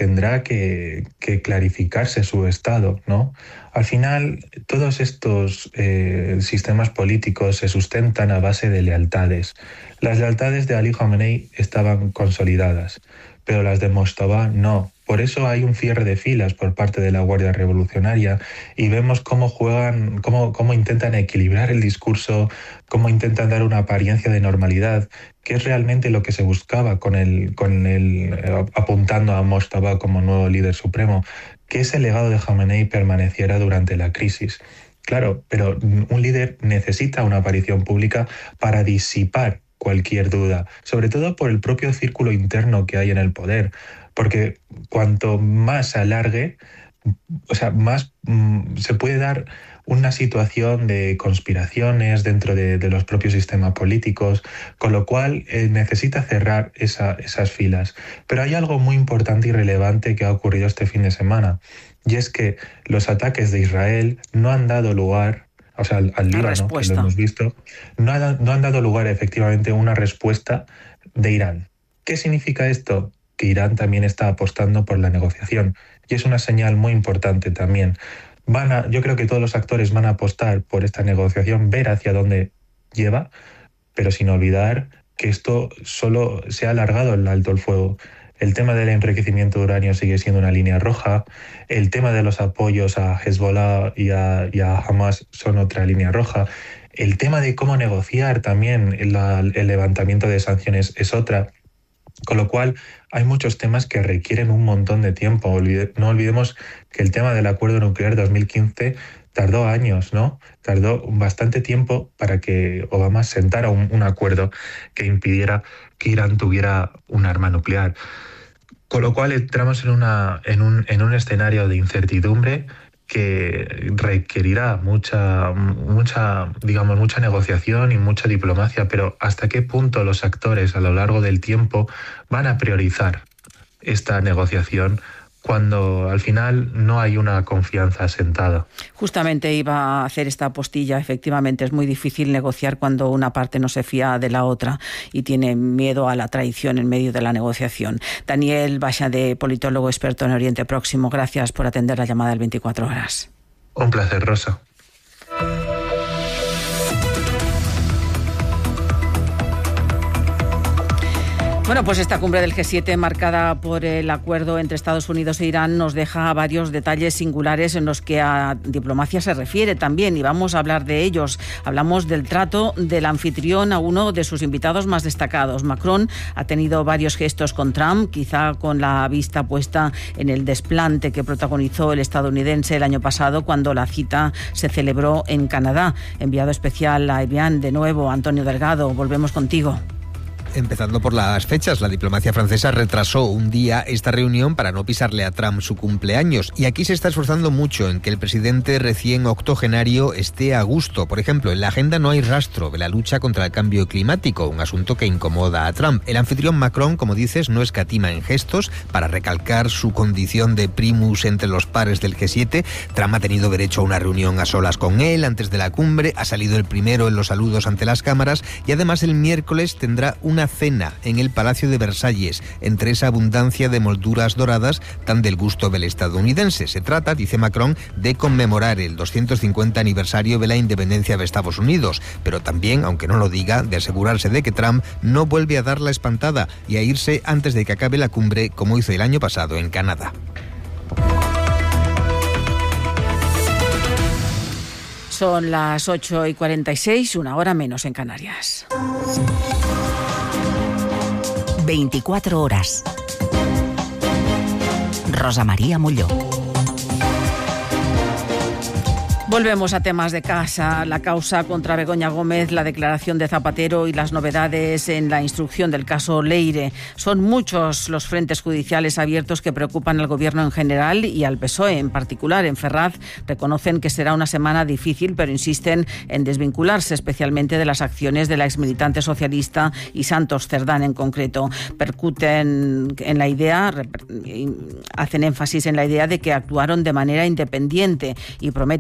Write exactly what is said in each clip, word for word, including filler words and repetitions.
tendrá que, que clarificarse su estado, ¿no? Al final, todos estos eh, sistemas políticos se sustentan a base de lealtades. Las lealtades de Ali Khamenei estaban consolidadas, pero las de Mojtaba no. Por eso hay un cierre de filas por parte de la Guardia Revolucionaria y vemos cómo juegan, cómo, cómo intentan equilibrar el discurso, cómo intentan dar una apariencia de normalidad, que es realmente lo que se buscaba con el, con el eh, apuntando a Mojtaba como nuevo líder supremo, que ese legado de Khamenei permaneciera durante la crisis. Claro, pero un líder necesita una aparición pública para disipar cualquier duda, sobre todo por el propio círculo interno que hay en el poder, porque cuanto más se alargue, o sea, más mmm, se puede dar una situación de conspiraciones dentro de, de los propios sistemas políticos, con lo cual eh, necesita cerrar esa, esas filas. Pero hay algo muy importante y relevante que ha ocurrido este fin de semana, y es que los ataques de Israel no han dado lugar, o sea, al, al Líbano, que lo hemos visto, no, ha, no han dado lugar efectivamente a una respuesta de Irán. ¿Qué significa esto? Que Irán también está apostando por la negociación, y es una señal muy importante también. Van a, yo creo que todos los actores van a apostar por esta negociación, ver hacia dónde lleva, pero sin olvidar que esto solo se ha alargado el alto el fuego. El tema del enriquecimiento de uranio sigue siendo una línea roja, el tema de los apoyos a Hezbollah y a, y a Hamas son otra línea roja, el tema de cómo negociar también la, el levantamiento de sanciones es otra. Con lo cual, hay muchos temas que requieren un montón de tiempo. Olvide, no olvidemos que el tema del acuerdo nuclear dos mil quince tardó años, ¿no? Tardó bastante tiempo para que Obama sentara un, un acuerdo que impidiera que Irán tuviera un arma nuclear. Con lo cual, entramos en, una, en, un, en un escenario de incertidumbre que requerirá mucha, mucha, digamos, mucha negociación y mucha diplomacia, pero ¿hasta qué punto los actores a lo largo del tiempo van a priorizar esta negociación cuando al final no hay una confianza asentada? Justamente iba a hacer esta postilla. Efectivamente, es muy difícil negociar cuando una parte no se fía de la otra y tiene miedo a la traición en medio de la negociación. Daniel Baixade, politólogo experto en Oriente Próximo, gracias por atender la llamada del veinticuatro horas. Un placer, Rosa. Bueno, pues esta cumbre del G siete, marcada por el acuerdo entre Estados Unidos e Irán, nos deja varios detalles singulares en los que a diplomacia se refiere también, y vamos a hablar de ellos. Hablamos del trato del anfitrión a uno de sus invitados más destacados. Macron ha tenido varios gestos con Trump, quizá con la vista puesta en el desplante que protagonizó el estadounidense el año pasado cuando la cita se celebró en Canadá. Enviado especial a Evian, de nuevo, Antonio Delgado, volvemos contigo. Empezando por las fechas, la diplomacia francesa retrasó un día esta reunión para no pisarle a Trump su cumpleaños, y aquí se está esforzando mucho en que el presidente recién octogenario esté a gusto. Por ejemplo, en la agenda no hay rastro de la lucha contra el cambio climático, un asunto que incomoda a Trump. El anfitrión Macron, como dices, no escatima en gestos para recalcar su condición de primus entre los pares del G siete. Trump ha tenido derecho a una reunión a solas con él antes de la cumbre, ha salido el primero en los saludos ante las cámaras, y además el miércoles tendrá una cena en el Palacio de Versalles, entre esa abundancia de molduras doradas tan del gusto del estadounidense. Se trata, dice Macron, de conmemorar el doscientos cincuenta aniversario de la independencia de Estados Unidos, pero también, aunque no lo diga, de asegurarse de que Trump no vuelve a dar la espantada y a irse antes de que acabe la cumbre, como hizo el año pasado en Canadá. Son las ocho y cuarenta y seis, una hora menos en Canarias. veinticuatro horas. Rosa María Molló. Volvemos a temas de casa, la causa contra Begoña Gómez, la declaración de Zapatero y las novedades en la instrucción del caso Leire. Son muchos los frentes judiciales abiertos que preocupan al Gobierno en general y al P S O E en particular. En Ferraz reconocen que será una semana difícil, pero insisten en desvincularse especialmente de las acciones de la exmilitante socialista y Santos Cerdán en concreto. Percuten en la idea, hacen énfasis en la idea de que actuaron de manera independiente y prometen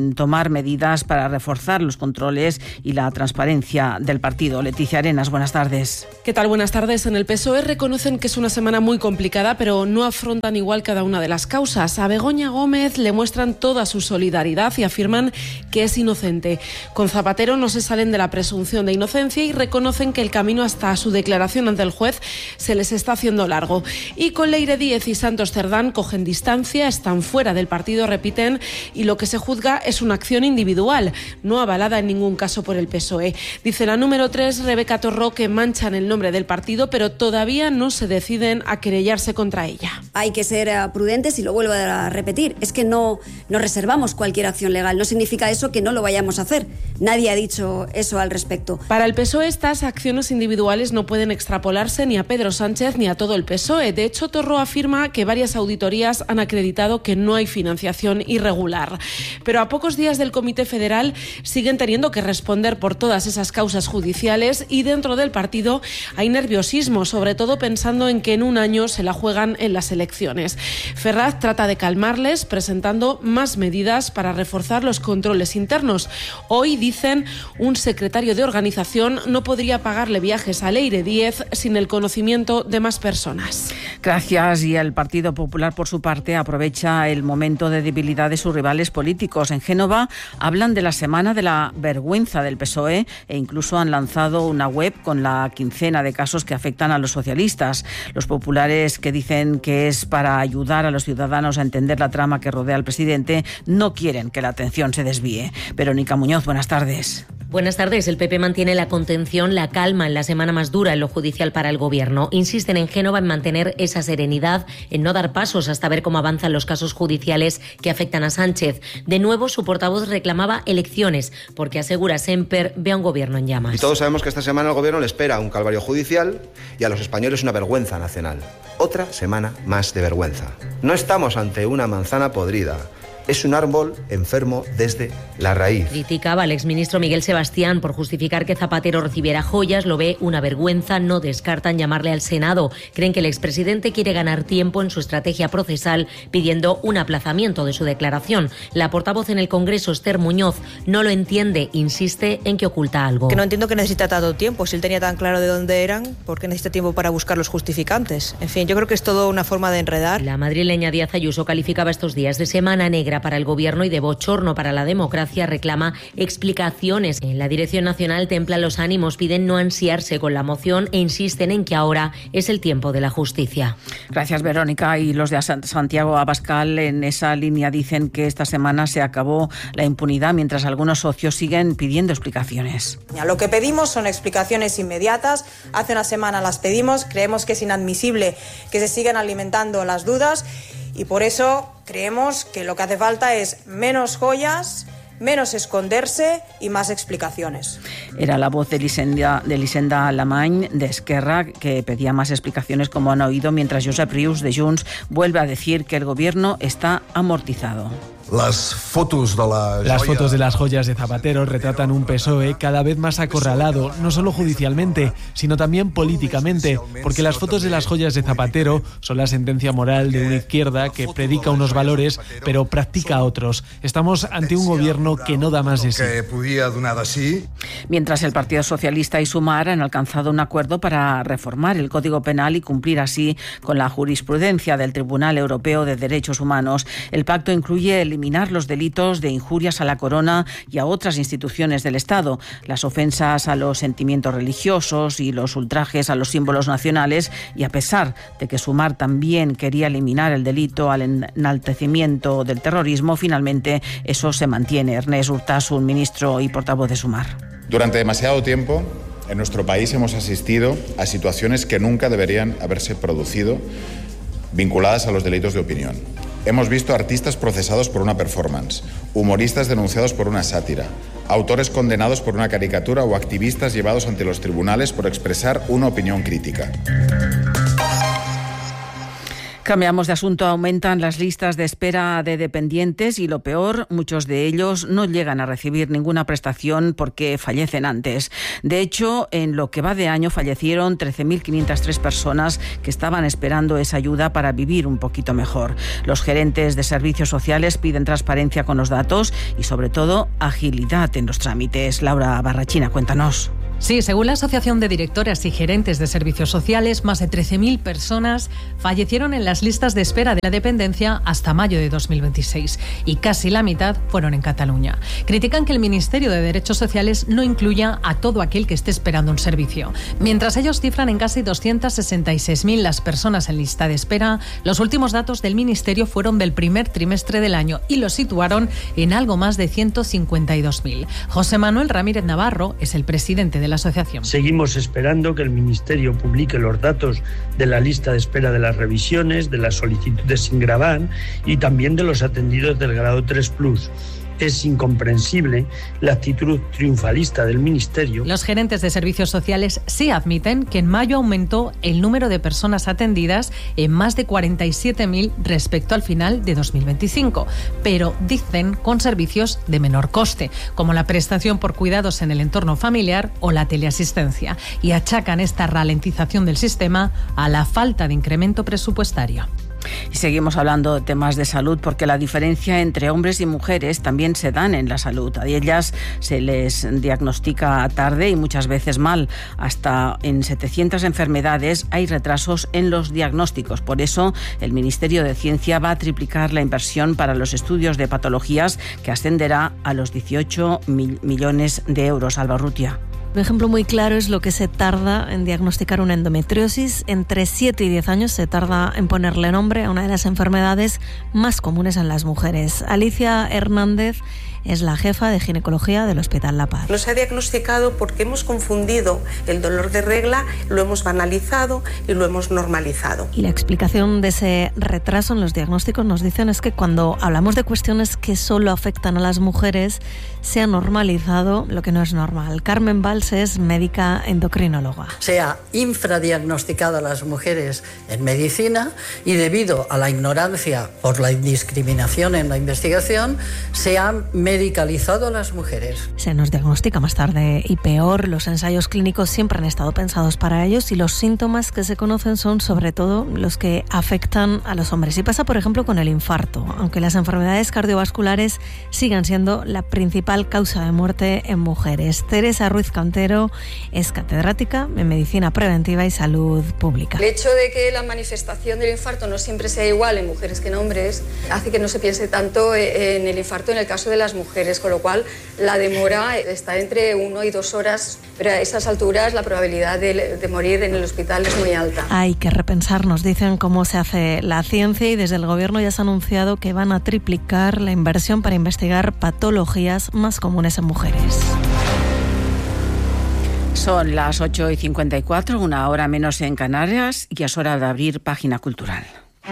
en tomar medidas para reforzar los controles y la transparencia del partido. Leticia Arenas, buenas tardes. ¿Qué tal? Buenas tardes. En el P S O E reconocen que es una semana muy complicada, pero no afrontan igual cada una de las causas. A Begoña Gómez le muestran toda su solidaridad y afirman que es inocente. Con Zapatero no se salen de la presunción de inocencia y reconocen que el camino hasta su declaración ante el juez se les está haciendo largo. Y con Leire Díez y Santos Cerdán cogen distancia, están fuera del partido, repiten, y lo que se juzga es una acción individual, no avalada en ningún caso por el P S O E. Dice la número tres, Rebeca Torró, que manchan el nombre del partido, pero todavía no se deciden a querellarse contra ella. Hay que ser prudentes y lo vuelvo a repetir, es que no, no reservamos cualquier acción legal, no significa eso que no lo vayamos a hacer. Nadie ha dicho eso al respecto. Para el P S O E estas acciones individuales no pueden extrapolarse ni a Pedro Sánchez ni a todo el P S O E. De hecho, Torró afirma que varias auditorías han acreditado que no hay financiación irregular. Pero a pocos días del Comité Federal siguen teniendo que responder por todas esas causas judiciales y dentro del partido hay nerviosismo, sobre todo pensando en que en un año se la juegan en las elecciones. Ferraz trata de calmarles presentando más medidas para reforzar los controles internos. Hoy, dicen, un secretario de organización no podría pagarle viajes a Leire Díez sin el conocimiento de más personas. Gracias. Y el Partido Popular, por su parte, aprovecha el momento de debilidad de sus rivales políticos. En Génova hablan de la semana de la vergüenza del P S O E e incluso han lanzado una web con la quincena de casos que afectan a los socialistas. Los populares, que dicen que es para ayudar a los ciudadanos a entender la trama que rodea al presidente, no quieren que la atención se desvíe. Verónica Muñoz, buenas tardes. Buenas tardes. El P P mantiene la contención, la calma en la semana más dura en lo judicial para el Gobierno. Insisten en Génova en mantener esa serenidad, en no dar pasos hasta ver cómo avanzan los casos judiciales que afectan a Sánchez. De nuevo, su portavoz reclamaba elecciones, porque asegura Semper ve a un Gobierno en llamas. Y todos sabemos que esta semana al Gobierno le espera un calvario judicial y a los españoles una vergüenza nacional. Otra semana más de vergüenza. No estamos ante una manzana podrida. Es un árbol enfermo desde la raíz. Criticaba al exministro Miguel Sebastián por justificar que Zapatero recibiera joyas, lo ve una vergüenza, no descartan llamarle al Senado. Creen que el expresidente quiere ganar tiempo en su estrategia procesal pidiendo un aplazamiento de su declaración. La portavoz en el Congreso, Esther Muñoz, no lo entiende, insiste en que oculta algo. Que no entiendo que necesita tanto tiempo, si él tenía tan claro de dónde eran, ¿por qué necesita tiempo para buscar los justificantes? En fin, yo creo que es todo una forma de enredar. La madrileña Díaz Ayuso calificaba estos días de semana negra para el Gobierno y de bochorno para la democracia. Reclama explicaciones. En la Dirección Nacional templan los ánimos, piden no ansiarse con la moción e insisten en que ahora es el tiempo de la justicia. Gracias, Verónica. Y los de Santiago Abascal en esa línea dicen que esta semana se acabó la impunidad, mientras algunos socios siguen pidiendo explicaciones. Lo que pedimos son explicaciones inmediatas. Hace una semana las pedimos. Creemos que es inadmisible que se sigan alimentando las dudas y por eso creemos que lo que hace falta es menos joyas, menos esconderse y más explicaciones. Era la voz de Elisenda, de Elisenda Alamany, de Esquerra, que pedía más explicaciones, como han oído, mientras Josep Rius, de Junts, vuelve a decir que el Gobierno está amortizado. Las fotos de la Las joya... fotos de las joyas de Zapatero retratan un P S O E cada vez más acorralado, no solo judicialmente, sino también políticamente, porque las fotos de las joyas de Zapatero son la sentencia moral de una izquierda que predica unos valores, pero practica otros. Estamos ante un gobierno que no da más de sí. Mientras el Partido Socialista y Sumar han alcanzado un acuerdo para reformar el Código Penal y cumplir así con la jurisprudencia del Tribunal Europeo de Derechos Humanos. El pacto incluye el eliminar los delitos de injurias a la corona y a otras instituciones del Estado, las ofensas a los sentimientos religiosos y los ultrajes a los símbolos nacionales, y a pesar de que Sumar también quería eliminar el delito al enaltecimiento del terrorismo, finalmente eso se mantiene. Ernest Urtasun, ministro y portavoz de Sumar. Durante demasiado tiempo, en nuestro país hemos asistido a situaciones que nunca deberían haberse producido, vinculadas a los delitos de opinión. Hemos visto artistas procesados por una performance, humoristas denunciados por una sátira, autores condenados por una caricatura o activistas llevados ante los tribunales por expresar una opinión crítica. Cambiamos de asunto. Aumentan las listas de espera de dependientes y lo peor, muchos de ellos no llegan a recibir ninguna prestación porque fallecen antes. De hecho, en lo que va de año fallecieron trece mil quinientas tres personas que estaban esperando esa ayuda para vivir un poquito mejor. Los gerentes de servicios sociales piden transparencia con los datos y sobre todo agilidad en los trámites. Laura Barrachina, cuéntanos. Sí, según la Asociación de Directoras y Gerentes de Servicios Sociales, más de trece mil personas fallecieron en las listas de espera de la dependencia hasta mayo de dos mil veintiséis y casi la mitad fueron en Cataluña. Critican que el Ministerio de Derechos Sociales no incluya a todo aquel que esté esperando un servicio. Mientras ellos cifran en casi doscientas sesenta y seis mil las personas en lista de espera, los últimos datos del Ministerio fueron del primer trimestre del año y los situaron en algo más de ciento cincuenta y dos mil. José Manuel Ramírez Navarro es el presidente de la asociación. Seguimos esperando que el Ministerio publique los datos de la lista de espera de las revisiones, de las solicitudes sin gravar y también de los atendidos del grado tres plus. Es incomprensible la actitud triunfalista del Ministerio. Los gerentes de servicios sociales sí admiten que en mayo aumentó el número de personas atendidas en más de cuarenta y siete mil respecto al final de dos mil veinticinco, pero dicen con servicios de menor coste, como la prestación por cuidados en el entorno familiar o la teleasistencia, y achacan esta ralentización del sistema a la falta de incremento presupuestario. Y seguimos hablando de temas de salud porque la diferencia entre hombres y mujeres también se dan en la salud. A ellas se les diagnostica tarde y muchas veces mal. Hasta en setecientas enfermedades hay retrasos en los diagnósticos. Por eso el Ministerio de Ciencia va a triplicar la inversión para los estudios de patologías, que ascenderá a los dieciocho mil millones de euros. Alba Urrutia. Un ejemplo muy claro es lo que se tarda en diagnosticar una endometriosis. Entre siete y diez años se tarda en ponerle nombre a una de las enfermedades más comunes en las mujeres. Alicia Hernández es la jefa de ginecología del Hospital La Paz. No se ha diagnosticado porque hemos confundido el dolor de regla, lo hemos banalizado y lo hemos normalizado. Y la explicación de ese retraso en los diagnósticos, nos dicen, es que cuando hablamos de cuestiones que solo afectan a las mujeres, se ha normalizado lo que no es normal. Carmen Valls es médica endocrinóloga. Se ha infradiagnosticado a las mujeres en medicina y debido a la ignorancia por la indiscriminación en la investigación, se han medicalizado a las mujeres. Se nos diagnostica más tarde y peor. Los ensayos clínicos siempre han estado pensados para ellos y los síntomas que se conocen son sobre todo los que afectan a los hombres. Y pasa, por ejemplo, con el infarto. Aunque las enfermedades cardiovasculares sigan siendo la principal causa de muerte en mujeres. Teresa Ruiz Cantero es catedrática en Medicina Preventiva y Salud Pública. El hecho de que la manifestación del infarto no siempre sea igual en mujeres que en hombres hace que no se piense tanto en el infarto en el caso de las mujeres, con lo cual la demora está entre uno y dos horas, pero a esas alturas la probabilidad de, de morir en el hospital es muy alta. Hay que repensar, nos dicen, cómo se hace la ciencia, y desde el Gobierno ya se ha anunciado que van a triplicar la inversión para investigar patologías más comunes en mujeres. Son las ocho y cincuenta y cuatro, una hora menos en Canarias, y es hora de abrir Página Cultural.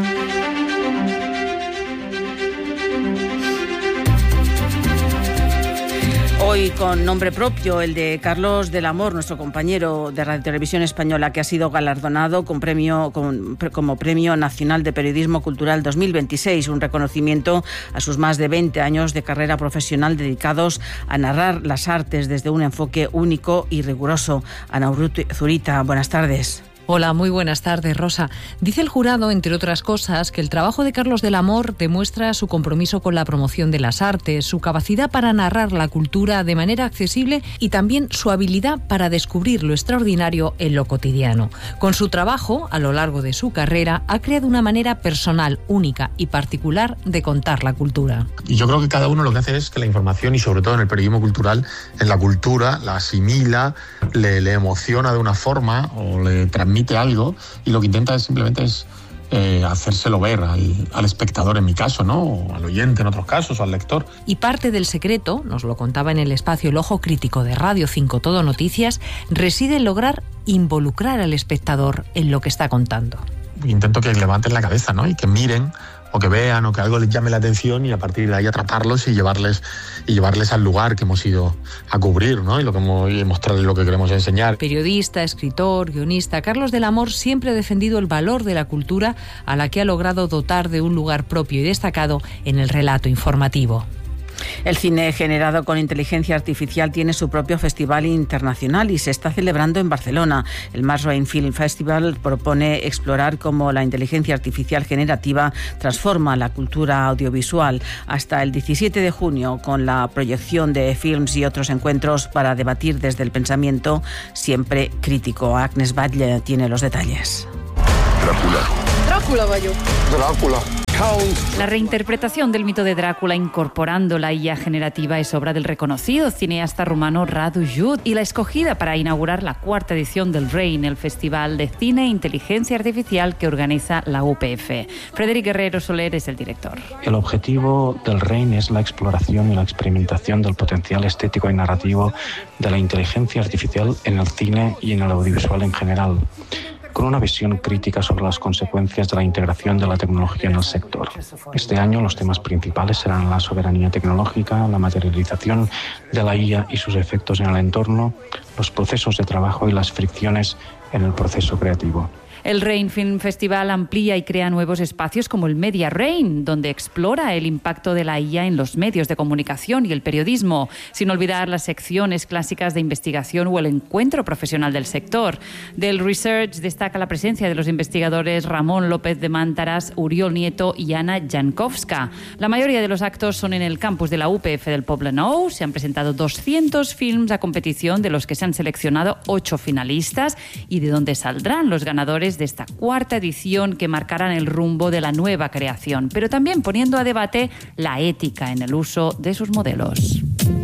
Hoy con nombre propio, el de Carlos del Amor, nuestro compañero de Radio Televisión Española, que ha sido galardonado con premio, con, como Premio Nacional de Periodismo Cultural dos mil veintiséis, un reconocimiento a sus más de veinte años de carrera profesional dedicados a narrar las artes desde un enfoque único y riguroso. Ana Zurita, buenas tardes. Hola, muy buenas tardes, Rosa. Dice el jurado, entre otras cosas, que el trabajo de Carlos del Amor demuestra su compromiso con la promoción de las artes, su capacidad para narrar la cultura de manera accesible y también su habilidad para descubrir lo extraordinario en lo cotidiano. Con su trabajo, a lo largo de su carrera, ha creado una manera personal, única y particular de contar la cultura. Y yo creo que cada uno lo que hace es que la información, y sobre todo en el periodismo cultural, en la cultura, la asimila, le, le emociona de una forma o le transmite algo, y lo que intenta es simplemente es eh, hacérselo ver al, al espectador, en mi caso, ¿no? O al oyente en otros casos, o al lector. Y parte del secreto, nos lo contaba en el espacio El Ojo Crítico de Radio cinco Todo Noticias, reside en lograr involucrar al espectador en lo que está contando. Intento que levanten la cabeza, ¿no? Y que miren o que vean o que algo les llame la atención y a partir de ahí atraparlos y llevarles y llevarles al lugar que hemos ido a cubrir, ¿no? Y lo que hemos, y mostrarles lo que queremos enseñar. Periodista, escritor, guionista, Carlos del Amor siempre ha defendido el valor de la cultura a la que ha logrado dotar de un lugar propio y destacado en el relato informativo. El cine generado con inteligencia artificial tiene su propio festival internacional y se está celebrando en Barcelona. El Masrain Film Festival propone explorar cómo la inteligencia artificial generativa transforma la cultura audiovisual. Hasta el diecisiete de junio, con la proyección de films y otros encuentros para debatir desde el pensamiento siempre crítico. Agnes Batlle tiene los detalles. Drácula. Drácula, Bayo. Drácula. La reinterpretación del mito de Drácula incorporando la I A generativa es obra del reconocido cineasta rumano Radu Jude y la escogida para inaugurar la cuarta edición del RAIN, el Festival de Cine e Inteligencia Artificial que organiza la U P F. Frederic Guerrero Soler es el director. El objetivo del RAIN es la exploración y la experimentación del potencial estético y narrativo de la inteligencia artificial en el cine y en el audiovisual en general, con una visión crítica sobre las consecuencias de la integración de la tecnología en el sector. Este año los temas principales serán la soberanía tecnológica, la materialización de la I A y sus efectos en el entorno, los procesos de trabajo y las fricciones en el proceso creativo. El RAIN Film Festival amplía y crea nuevos espacios como el Media RAIN, donde explora el impacto de la I A en los medios de comunicación y el periodismo, sin olvidar las secciones clásicas de investigación o el encuentro profesional del sector. Del Research destaca la presencia de los investigadores Ramón López de Mántaras, Uriol Nieto y Ana Jankowska. La mayoría de los actos son en el campus de la U P F del Poblenou. Se han presentado doscientos films a competición, de los que se han seleccionado ocho finalistas y de donde saldrán los ganadores de esta cuarta edición que marcarán el rumbo de la nueva creación, pero también poniendo a debate la ética en el uso de sus modelos.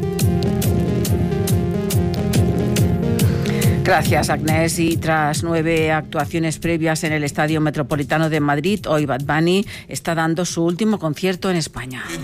Gracias, Agnès. Y tras nueve actuaciones previas en el Estadio Metropolitano de Madrid, hoy Bad Bunny está dando su último concierto en España.